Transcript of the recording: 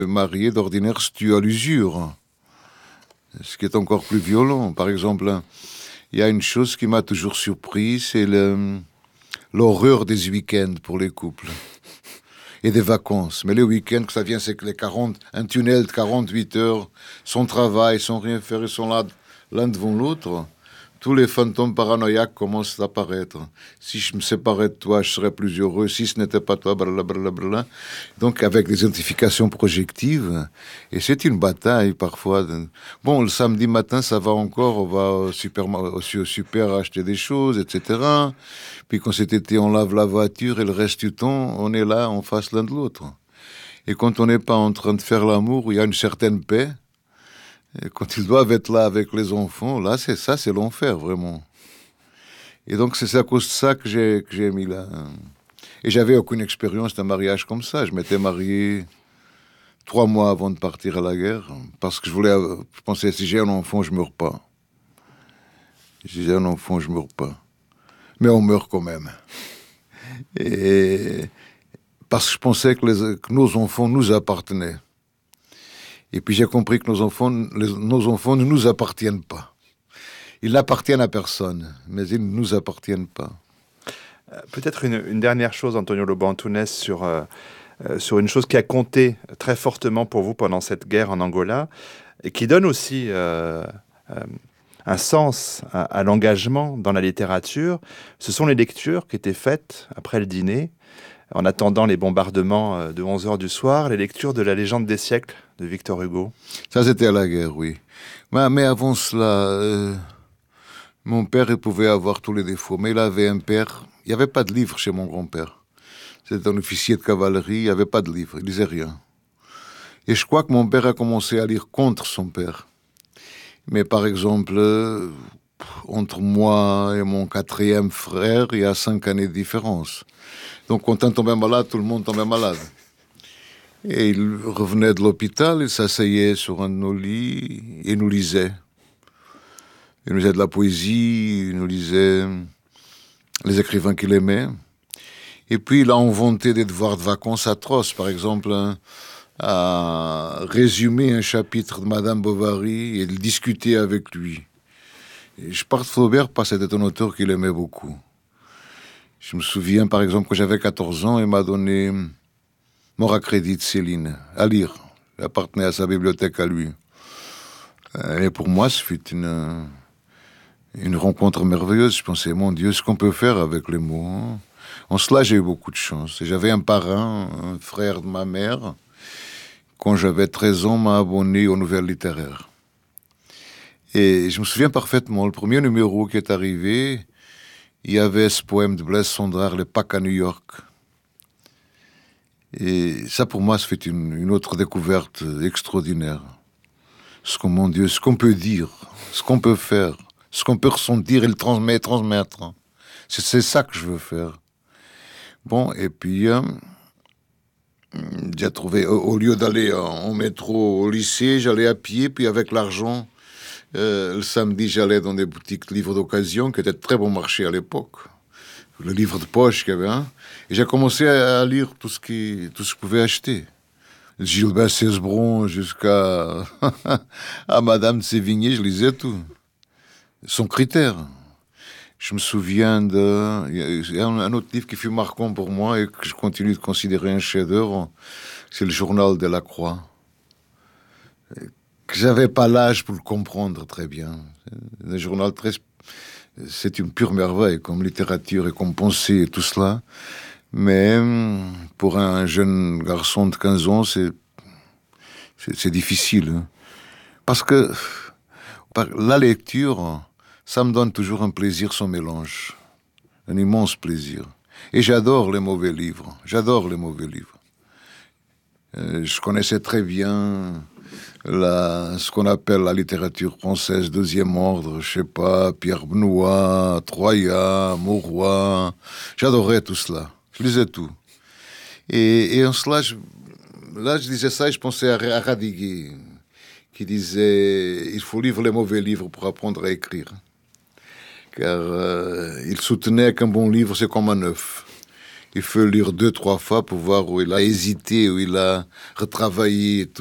Marié, d'ordinaire, se tue à l'usure, ce qui est encore plus violent. Par exemple, il y a une chose qui m'a toujours surpris, c'est l'horreur des week-ends pour les couples et des vacances. Mais les week-ends, que ça vient, c'est que un tunnel de 48 heures, sans travail, sans rien faire, ils sont là l'un devant l'autre. Tous les fantômes paranoïaques commencent à apparaître. Si je me séparais de toi, je serais plus heureux. Si ce n'était pas toi, blablabla. Donc, avec des identifications projectives. Et c'est une bataille, parfois. Bon, le samedi matin, ça va encore. On va au super acheter des choses, etc. Puis, quand cet été, on lave la voiture et le reste du temps, on est là, en face l'un de l'autre. Et quand on n'est pas en train de faire l'amour, il y a une certaine paix. Et quand ils doivent être là avec les enfants, là, c'est l'enfer, vraiment. Et donc, c'est à cause de ça que j'ai mis là. Et j'avais aucune expérience d'un mariage comme ça. Je m'étais marié 3 mois avant de partir à la guerre, parce que je pensais, si j'ai un enfant, je meurs pas. Si j'ai un enfant, je meurs pas. Mais on meurt quand même. Et parce que je pensais que nos enfants nous appartenaient. Et puis j'ai compris que nos enfants ne nous appartiennent pas. Ils n'appartiennent à personne, mais ils ne nous appartiennent pas. Peut-être une dernière chose, Antonio Lobo Antunes, sur une chose qui a compté très fortement pour vous pendant cette guerre en Angola, et qui donne aussi un sens à l'engagement dans la littérature. Ce sont les lectures qui étaient faites après le dîner, en attendant les bombardements de 11 heures du soir, les lectures de La légende des siècles de Victor Hugo. Ça, c'était à la guerre, oui. Mais avant cela, mon père, il pouvait avoir tous les défauts, mais il avait un père. Il n'y avait pas de livre chez mon grand-père. C'était un officier de cavalerie, il n'y avait pas de livre, il lisait rien. Et je crois que mon père a commencé à lire contre son père. Mais par exemple, entre moi et mon 4e frère, il y a 5 années de différence. Donc quand un tombait malade, tout le monde tombait malade. Et il revenait de l'hôpital, il s'asseyait sur un de nos lits et nous lisait. Il nous lisait de la poésie, il nous lisait les écrivains qu'il aimait. Et puis il a inventé des devoirs de vacances atroces. Par exemple, à résumer un chapitre de Madame Bovary et le discuter avec lui. Et je parle de Flaubert parce que c'était un auteur qu'il aimait beaucoup. Je me souviens, par exemple, que j'avais 14 ans, il m'a donné Mort à crédit de Céline, à lire. Il appartenait à sa bibliothèque à lui. Et pour moi, ce fut une rencontre merveilleuse. Je pensais, mon Dieu, ce qu'on peut faire avec les mots. Hein. En cela, j'ai eu beaucoup de chance. Et j'avais un parrain, un frère de ma mère. Quand j'avais 13 ans, m'a abonné aux nouvelles littéraires. Et je me souviens parfaitement, le premier numéro qui est arrivé, il y avait ce poème de Blaise Cendrars, Les Pâques à New York. Et ça, pour moi, ça fait une autre découverte extraordinaire. Mon Dieu, ce qu'on peut dire, ce qu'on peut faire, ce qu'on peut ressentir et le transmettre. C'est ça que je veux faire. Bon, et puis, j'ai trouvé, au lieu d'aller en métro au lycée, j'allais à pied, puis avec l'argent, le samedi, j'allais dans des boutiques de livres d'occasion, qui étaient de très bon marché à l'époque. Le livre de poche qu'il y avait, hein. Et j'ai commencé à lire tout ce que je pouvais acheter. Gilbert Cesbron jusqu'à à Madame de Sévigné, je lisais tout. Son critère. Je me souviens il y a un autre livre qui fut marquant pour moi et que je continue de considérer un chef-d'œuvre, c'est le Journal de la Croix. Que j'avais pas l'âge pour le comprendre très bien. Un journal c'est une pure merveille comme littérature et comme pensée et tout cela. Mais pour un jeune garçon de 15 ans, c'est difficile. Hein. Parce que la lecture, ça me donne toujours un plaisir sans mélange. Un immense plaisir. Et j'adore les mauvais livres. J'adore les mauvais livres. Je connaissais très bien ce qu'on appelle la littérature française deuxième ordre. Je sais pas, Pierre Benoît, Troyat, Mauroy. J'adorais tout cela. Je lisais tout. Et en cela, je disais ça et je pensais à Radiguet, qui disait « Il faut lire les mauvais livres pour apprendre à écrire. » Car il soutenait qu'un bon livre, c'est comme un œuf. il faut lire 2-3 fois pour voir où il a hésité, où il a retravaillé.